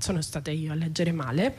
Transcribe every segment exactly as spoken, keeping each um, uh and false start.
sono stata io a leggere male,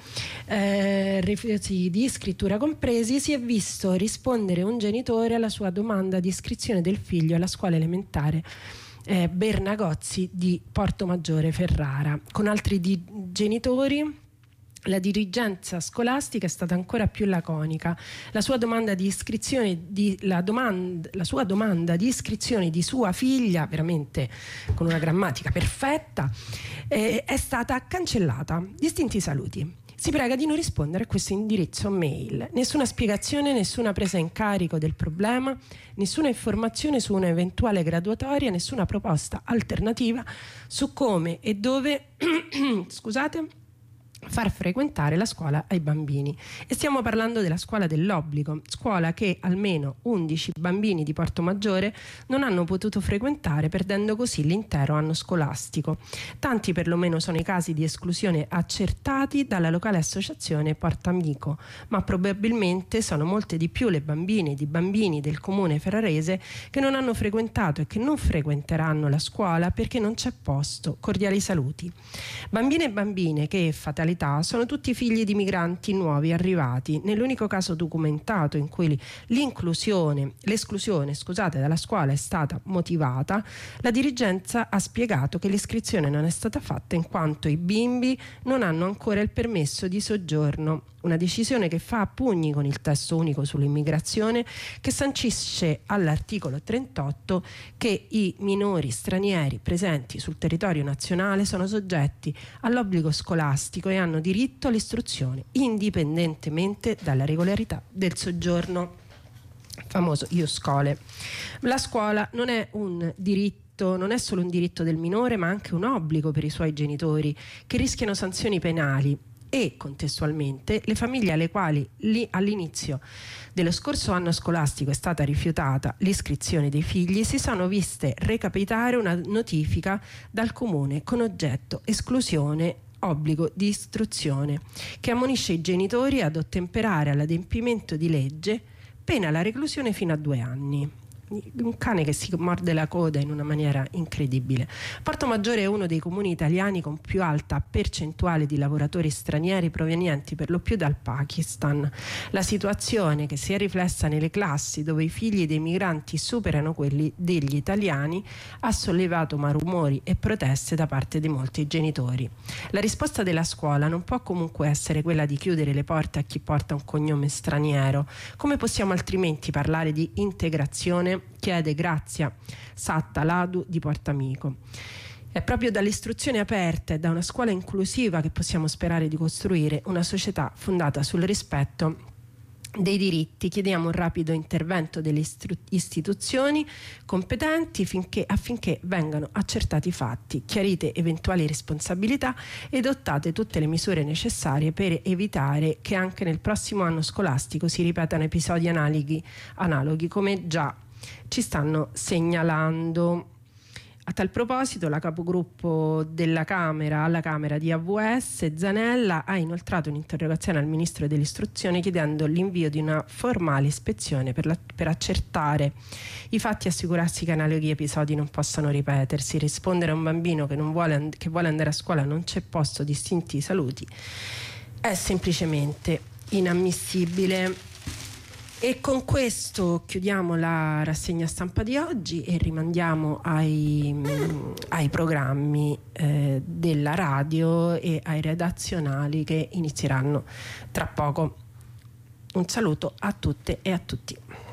eh, rifiuti di scrittura compresi, si è visto rispondere un genitore alla sua domanda di iscrizione del figlio alla scuola elementare eh, Bernagozzi di Portomaggiore Ferrara. Con altri di- genitori la dirigenza scolastica è stata ancora più laconica. La sua domanda di iscrizione di, la, domanda, la sua domanda di iscrizione di sua figlia, veramente con una grammatica perfetta, eh, è stata cancellata. Distinti saluti. Si prega di non rispondere a questo indirizzo mail. Nessuna spiegazione, nessuna presa in carico del problema, nessuna informazione su un'eventuale graduatoria, nessuna proposta alternativa su come e dove scusate far frequentare la scuola ai bambini. E stiamo parlando della scuola dell'obbligo, scuola che almeno undici bambini di Portomaggiore non hanno potuto frequentare, perdendo così l'intero anno scolastico. Tanti perlomeno sono i casi di esclusione accertati dalla locale associazione Portamico, ma probabilmente sono molte di più le bambine e i bambini del comune ferrarese che non hanno frequentato e che non frequenteranno la scuola perché non c'è posto. Cordiali saluti. Bambine e bambine che, fatalità, sono tutti figli di migranti nuovi arrivati. Nell'unico caso documentato in cui l'inclusione, l'esclusione scusate, dalla scuola è stata motivata, la dirigenza ha spiegato che l'iscrizione non è stata fatta in quanto i bimbi non hanno ancora il permesso di soggiorno. Una decisione che fa a pugni con il testo unico sull'immigrazione, che sancisce all'articolo trentotto che i minori stranieri presenti sul territorio nazionale sono soggetti all'obbligo scolastico e hanno diritto all'istruzione indipendentemente dalla regolarità del soggiorno. Famoso ius scholae. La scuola non è un diritto non è solo un diritto del minore, ma anche un obbligo per i suoi genitori, che rischiano sanzioni penali, e contestualmente le famiglie alle quali lì all'inizio dello scorso anno scolastico è stata rifiutata l'iscrizione dei figli si sono viste recapitare una notifica dal comune con oggetto esclusione obbligo di istruzione, che ammonisce i genitori ad ottemperare all'adempimento di legge, pena la reclusione fino a due anni. Un cane che si morde la coda in una maniera incredibile. Portomaggiore è uno dei comuni italiani con più alta percentuale di lavoratori stranieri provenienti per lo più dal Pakistan. La situazione, che si è riflessa nelle classi dove i figli dei migranti superano quelli degli italiani, ha sollevato malumori e proteste da parte di molti genitori. La risposta della scuola non può comunque essere quella di chiudere le porte a chi porta un cognome straniero. Come possiamo altrimenti parlare di integrazione? Chiede Grazia Satta Ladu di Portamico. È proprio dalle istruzioni aperte e da una scuola inclusiva che possiamo sperare di costruire una società fondata sul rispetto dei diritti. Chiediamo un rapido intervento delle istituzioni competenti finché, affinché vengano accertati i fatti, chiarite eventuali responsabilità e adottate tutte le misure necessarie per evitare che anche nel prossimo anno scolastico si ripetano episodi analoghi, analoghi come già ci stanno segnalando. A tal proposito la capogruppo della Camera alla Camera di A V S Zanella ha inoltrato un'interrogazione al Ministro dell'Istruzione chiedendo l'invio di una formale ispezione per, la, per accertare i fatti e assicurarsi che analoghi episodi non possano ripetersi. Rispondere a un bambino che, non vuole, che vuole andare a scuola non c'è posto, distinti saluti, è semplicemente inammissibile. E con questo chiudiamo la rassegna stampa di oggi e rimandiamo ai, ai programmi eh, della radio e ai redazionali che inizieranno tra poco. Un saluto a tutte e a tutti.